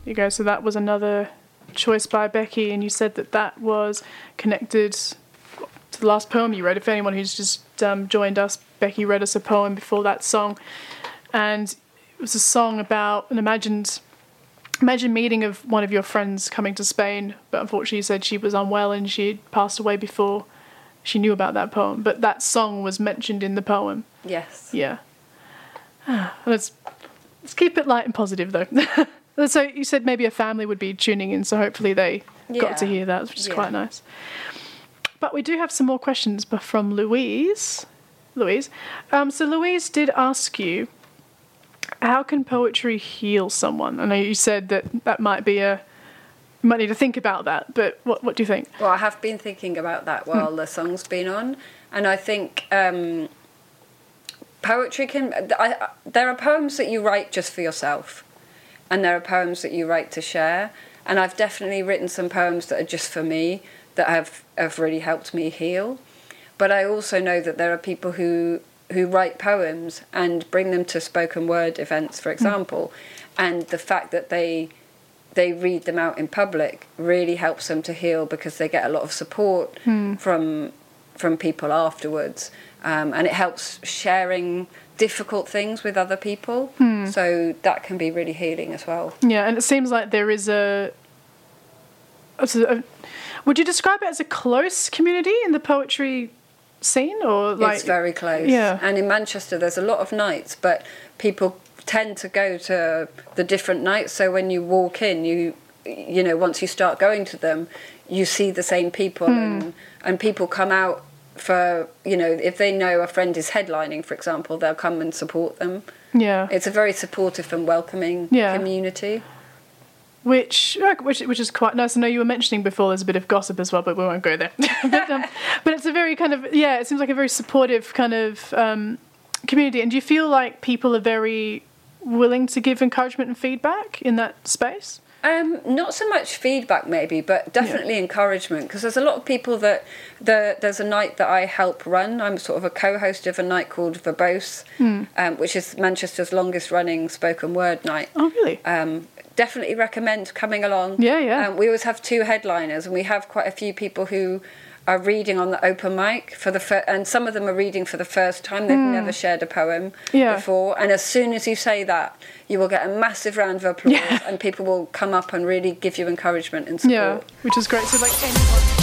you go. So that was another choice by Becky, and you said that was connected to the last poem you read. If anyone who's just joined us, Becky read us a poem before that song, and it was a song about an imagined meeting of one of your friends coming to Spain, but unfortunately you said she was unwell and she had passed away before she knew about that poem. But that song was mentioned in the poem. Yes. Yeah. Let's keep it light and positive, though. So you said maybe a family would be tuning in, so hopefully they got to hear that, which is quite nice. But we do have some more questions from Louise. So Louise did ask you, how can poetry heal someone? I know you said that might be you might need to think about that, but what do you think? Well, I have been thinking about that while the song's been on, and I think poetry there are poems that you write just for yourself, and there are poems that you write to share, and I've definitely written some poems that are just for me that have really helped me heal. But I also know that there are people who write poems and bring them to spoken word events, for example, and the fact that they read them out in public really helps them to heal, because they get a lot of support from people afterwards, and it helps sharing difficult things with other people. So that can be really healing as well. Yeah, and it seems like there is would you describe it as a close community in the poetry scene, or like it's very close? Yeah. And in Manchester there's a lot of nights, but people tend to go to the different nights, so when you walk in, you know, once you start going to them, you see the same people, and people come out for, you know, if they know a friend is headlining, for example, they'll come and support them. Yeah, it's a very supportive and welcoming community, which is quite nice. I know you were mentioning before there's a bit of gossip as well, but we won't go there. But it's a very kind of, it seems like a very supportive kind of community. And do you feel like people are very willing to give encouragement and feedback in that space? Not so much feedback maybe, but definitely encouragement, because there's a lot of people that there's a night that I help run. I'm sort of a co-host of a night called Verbose, which is Manchester's longest running spoken word night. Oh, really? Definitely recommend coming along. Yeah. We always have 2 headliners, and we have quite a few people who are reading on the open mic and some of them are reading for the first time. They've never shared a poem before, and as soon as you say that, you will get a massive round of applause, and people will come up and really give you encouragement and support. Yeah, which is great. So like anyone.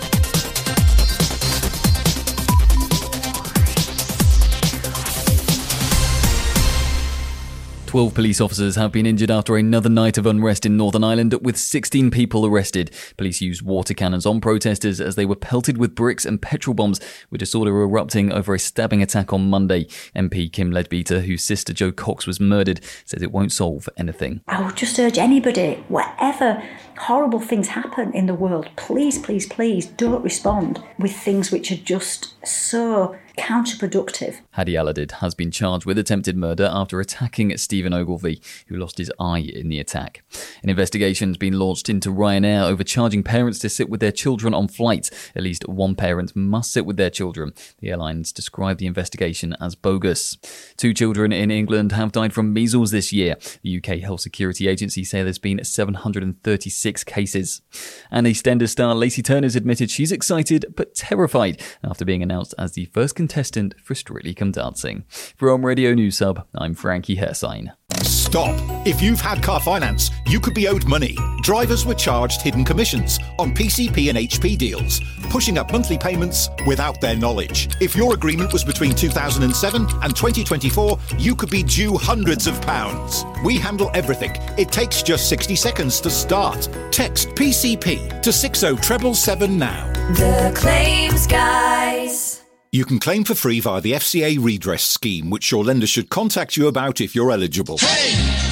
12 police officers have been injured after another night of unrest in Northern Ireland, with 16 people arrested. Police used water cannons on protesters as they were pelted with bricks and petrol bombs, with disorder erupting over a stabbing attack on Monday. MP Kim Leadbeater, whose sister Jo Cox was murdered, says it won't solve anything. I would just urge anybody, whatever horrible things happen in the world, please, please, please don't respond with things which are just so counterproductive. Hadi Aladid has been charged with attempted murder after attacking Stephen Ogilvie, who lost his eye in the attack. An investigation has been launched into Ryanair over charging parents to sit with their children on flights. At least one parent must sit with their children. The airlines describe the investigation as bogus. 2 children in England have died from measles this year. The UK Health Security Agency say there's been 736 cases. And EastEnders star Lacey Turner's admitted she's excited but terrified after being announced as the first contestant for Strictly Come Dancing. From Radio News Hub, I'm Frankie Hersign. Stop! If you've had car finance, you could be owed money. Drivers were charged hidden commissions on PCP and HP deals, pushing up monthly payments without their knowledge. If your agreement was between 2007 and 2024, you could be due hundreds of pounds. We handle everything. It takes just 60 seconds to start. Text PCP to 60777 now. The Claims Guys. You can claim for free via the FCA redress scheme, which your lender should contact you about if you're eligible. Hey!